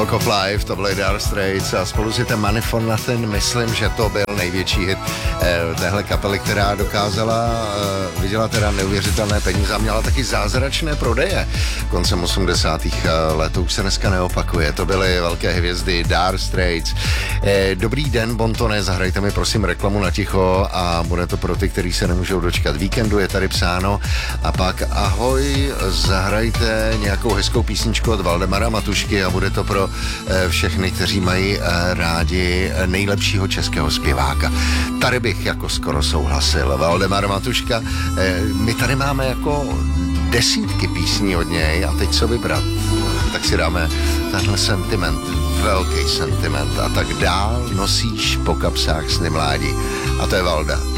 Walk of Life, to byly Dire Straits a spolu si ten Money for Nothing, myslím, že to byl největší hit téhle kapely, která dokázala vydělat teda neuvěřitelné peníze a měla taky zázračné prodeje. Koncem 80. let, to už se dneska neopakuje, to byly velké hvězdy Dire Straits. Dobrý den, Bontone, zahrajte mi prosím reklamu na ticho a bude to pro ty, kteří se nemůžou dočkat víkendu, je tady psáno. A pak ahoj, zahrajte nějakou hezkou písničku od Valdemara Matušky a bude to pro všechny, kteří mají rádi nejlepšího českého zpěváka. Tady bych jako skoro souhlasil. Valdemar Matuška, my tady máme jako desítky písní od něj a teď co vybrat? Tak si dáme tenhle sentiment, velký sentiment a tak dál nosíš po kapsách sny mládí. A to je Valda.